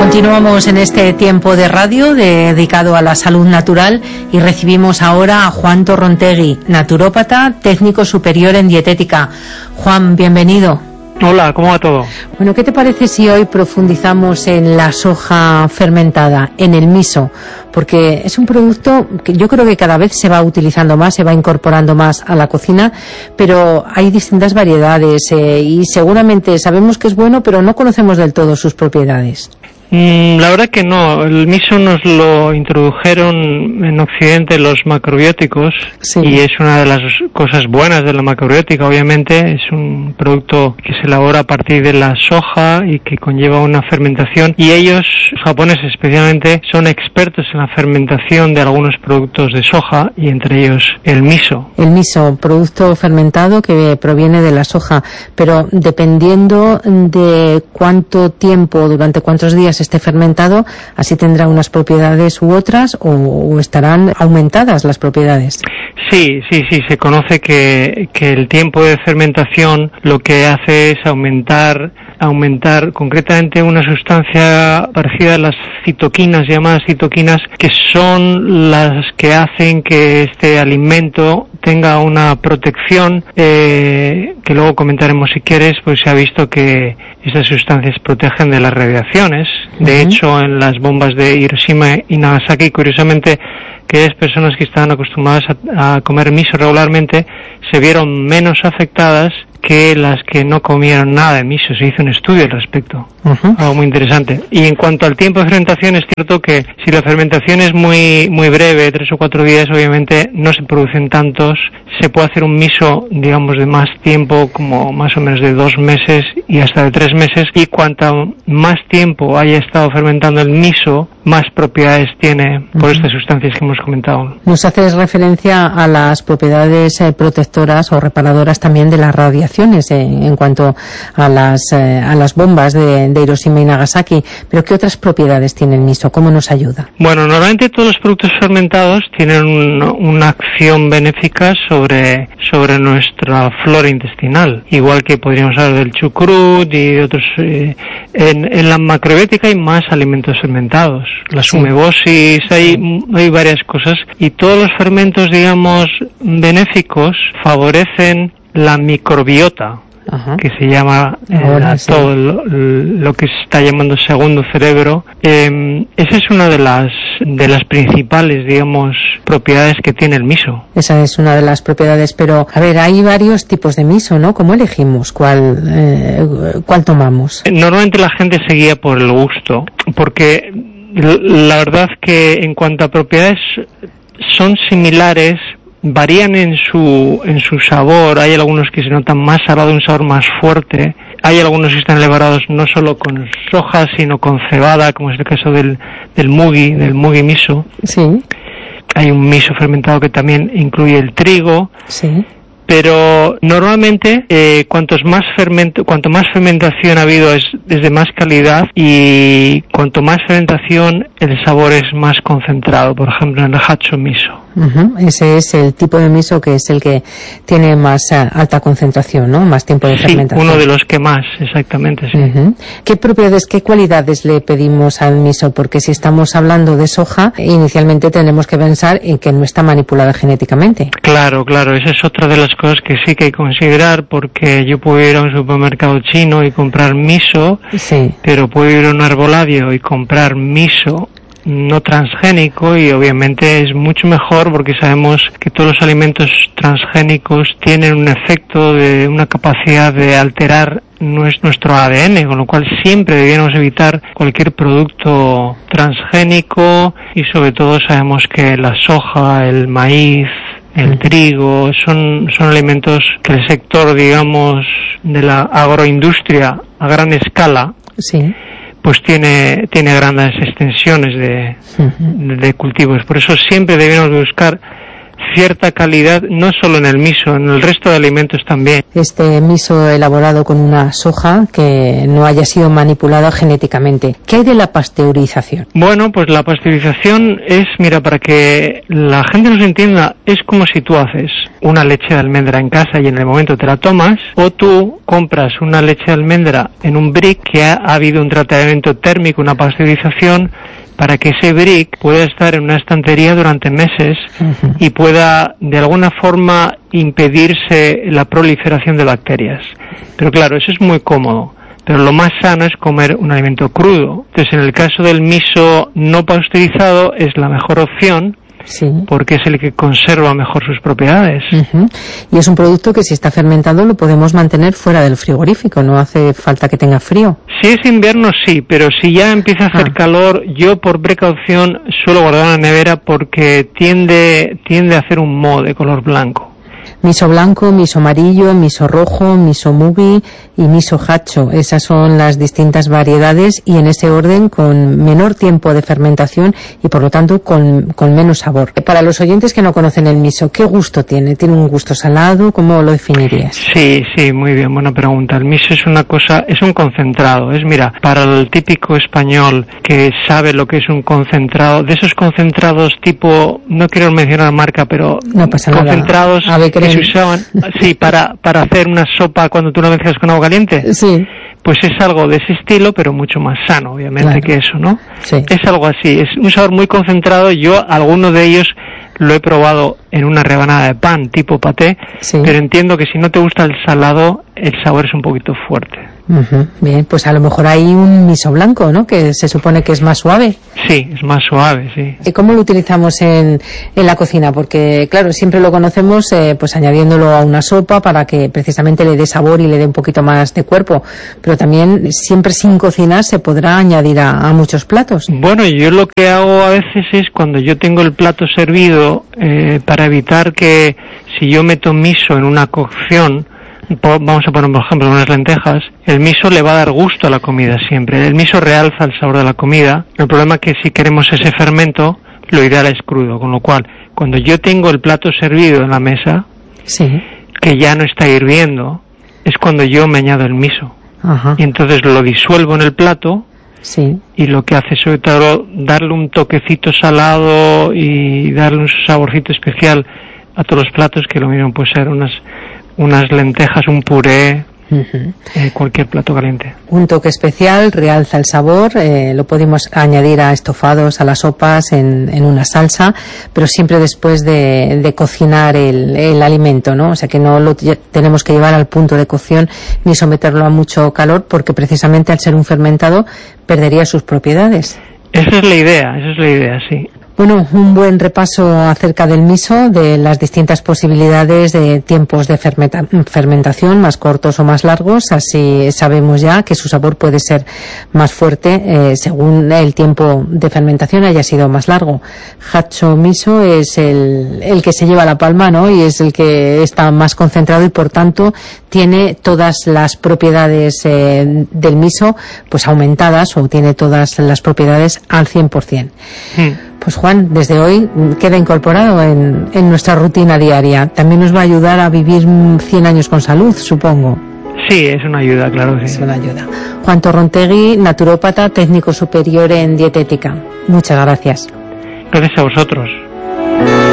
Continuamos en este tiempo de radio dedicado a la salud natural y recibimos ahora a Juan Torrontegui, naturópata, técnico superior en dietética. Juan, bienvenido. Hola, ¿cómo va todo? Bueno, ¿qué te parece si hoy profundizamos en la soja fermentada, en el miso? Porque es un producto que yo creo que cada vez se va utilizando más, se va incorporando más a la cocina, pero hay distintas variedades y seguramente sabemos que es bueno, pero no conocemos del todo sus propiedades. La verdad que no. El miso nos lo introdujeron en Occidente los macrobióticos, sí. Y es una de las cosas buenas de la macrobiótica, obviamente. Es un producto que se elabora a partir de la soja y que conlleva una fermentación. Y ellos, los japoneses especialmente, son expertos en la fermentación de algunos productos de soja y entre ellos el miso. El miso, producto fermentado que proviene de la soja, pero dependiendo de cuánto tiempo, durante cuántos días esté fermentado, así tendrá unas propiedades u otras o estarán aumentadas las propiedades. Sí, se conoce que el tiempo de fermentación lo que hace es aumentar concretamente una sustancia parecida a las citoquinas, llamadas citoquinas, que son las que hacen que este alimento tenga una protección, que luego comentaremos si quieres, pues se ha visto que estas sustancias protegen de las radiaciones. De hecho, en las bombas de Hiroshima y Nagasaki, curiosamente, aquellas personas que estaban acostumbradas a comer miso regularmente se vieron menos afectadas que las que no comieron nada de miso. Se hizo un estudio al respecto, algo muy interesante. Y en cuanto al tiempo de fermentación, es cierto que si la fermentación es muy breve, 3 o 4 días, obviamente no se producen tantos. Se puede hacer un miso, digamos, de más tiempo, como más o menos de 2 meses y hasta de 3 meses. Y cuanto más tiempo haya estado fermentando el miso, más propiedades tiene por estas sustancias que hemos comentado. Nos haces referencia a las propiedades protectoras o reparadoras también de las radiaciones en cuanto a las bombas de Hiroshima y Nagasaki, pero ¿qué otras propiedades tiene el miso? ¿Cómo nos ayuda? Bueno, normalmente todos los productos fermentados tienen una acción benéfica sobre nuestra flora intestinal, igual que podríamos hablar del chucrut y de otros. En la macrobiótica hay más alimentos fermentados. La sumebosis, hay varias cosas, y todos los fermentos, digamos, benéficos favorecen la microbiota, que se llama todo lo que se está llamando segundo cerebro. Esa es una de las principales, digamos, propiedades que tiene el miso. Esa es una de las propiedades, pero a ver, hay varios tipos de miso, ¿no? ¿Cómo elegimos cuál tomamos? Normalmente la gente se guía por el gusto, porque la verdad que en cuanto a propiedades son similares, varían en su sabor. Hay algunos que se notan más salado, un sabor más fuerte. Hay algunos que están elaborados no solo con soja, sino con cebada, como es el caso del mugi miso. Sí. Hay un miso fermentado que también incluye el trigo. Sí. Pero normalmente cuanto más fermentación ha habido es de más calidad, y cuanto más fermentación el sabor es más concentrado. Por ejemplo, en el hacho miso. Ese es el tipo de miso que es el que tiene más alta concentración, ¿no? Más tiempo de fermentación. Sí, uno de los que más, exactamente, sí. ¿Qué propiedades, qué cualidades le pedimos al miso? Porque si estamos hablando de soja, inicialmente tenemos que pensar en que no está manipulada genéticamente. Claro, esa es otra de las cosas que sí que hay que considerar, porque yo puedo ir a un supermercado chino y comprar miso, pero puedo ir a un arbolario y comprar miso no transgénico, y obviamente es mucho mejor porque sabemos que todos los alimentos transgénicos tienen un efecto de una capacidad de alterar nuestro ADN, con lo cual siempre deberíamos evitar cualquier producto transgénico, y sobre todo sabemos que la soja, el maíz, el trigo son alimentos que el sector, digamos, de la agroindustria a gran escala pues tiene grandes extensiones de cultivos. Por eso siempre debemos buscar cierta calidad, no solo en el miso, en el resto de alimentos también. Este miso elaborado con una soja que no haya sido manipulada genéticamente. ¿Qué hay de la pasteurización? Bueno, pues la pasteurización es, mira, para que la gente nos entienda, es como si tú haces una leche de almendra en casa y en el momento te la tomas, o tú compras una leche de almendra en un brick que ha habido un tratamiento térmico, una pasteurización, para que ese brick pueda estar en una estantería durante meses y pueda de alguna forma impedirse la proliferación de bacterias. Pero claro, eso es muy cómodo, pero lo más sano es comer un alimento crudo. Entonces, en el caso del miso no pasteurizado es la mejor opción, sí, porque es el que conserva mejor sus propiedades. Y es un producto que si está fermentado lo podemos mantener fuera del frigorífico, no hace falta que tenga frío. Si es invierno sí, pero si ya empieza a hacer calor, yo por precaución suelo guardar en la nevera porque tiende a hacer un moho de color blanco. Miso blanco, miso amarillo, miso rojo, miso mugi y miso hacho. Esas son las distintas variedades y en ese orden con menor tiempo de fermentación y por lo tanto con menos sabor. Para los oyentes que no conocen el miso, ¿qué gusto tiene? ¿Tiene un gusto salado? ¿Cómo lo definirías? Sí, muy bien, buena pregunta. El miso es una cosa, es un concentrado. Mira, para el típico español que sabe lo que es un concentrado, de esos concentrados tipo, no quiero mencionar marca, pero no pasa concentrados nada. Que se usaban, sí, para hacer una sopa cuando tú la mezclas con agua caliente. Sí. Pues es algo de ese estilo, pero mucho más sano, obviamente, que eso, ¿no? Sí. Es algo así, es un sabor muy concentrado. Yo, alguno de ellos lo he probado en una rebanada de pan, tipo paté, pero entiendo que si no te gusta el salado, el sabor es un poquito fuerte. Bien, pues a lo mejor hay un miso blanco, ¿no? Que se supone que es más suave. Sí, es más suave, sí. ¿Y cómo lo utilizamos en la cocina? Porque, claro, siempre lo conocemos pues añadiéndolo a una sopa para que precisamente le dé sabor y le dé un poquito más de cuerpo. Pero también, siempre sin cocinar, se podrá añadir a muchos platos. Bueno, yo lo que hago a veces es cuando yo tengo el plato servido, para evitar que si yo meto miso en una cocción, vamos a poner por ejemplo unas lentejas, el miso le va a dar gusto a la comida siempre. El miso realza el sabor de la comida. El problema es que si queremos ese fermento, lo ideal es crudo, con lo cual cuando yo tengo el plato servido en la mesa, que ya no está hirviendo, es cuando yo me añado el miso. Y entonces lo disuelvo en el plato. Y lo que hace sobre todo darle un toquecito salado y darle un saborcito especial a todos los platos, que lo mismo puede ser unas lentejas, un puré, cualquier plato caliente. Un toque especial, realza el sabor, lo podemos añadir a estofados, a las sopas, en una salsa, pero siempre después de cocinar el alimento, ¿no? O sea que no lo tenemos que llevar al punto de cocción ni someterlo a mucho calor, porque precisamente al ser un fermentado perdería sus propiedades. Esa es la idea, sí. Bueno, un buen repaso acerca del miso, de las distintas posibilidades de tiempos de fermentación, más cortos o más largos. Así sabemos ya que su sabor puede ser más fuerte según el tiempo de fermentación haya sido más largo. Hacho miso es el que se lleva la palma, ¿no? Y es el que está más concentrado y por tanto tiene todas las propiedades del miso pues aumentadas, o tiene todas las propiedades al 100%. Pues Juan, desde hoy queda incorporado en nuestra rutina diaria. También nos va a ayudar a vivir 100 años con salud, supongo. Sí, es una ayuda, claro que sí. Es una ayuda. Juan Torrontegui, naturópata, técnico superior en dietética. Muchas gracias. Gracias a vosotros.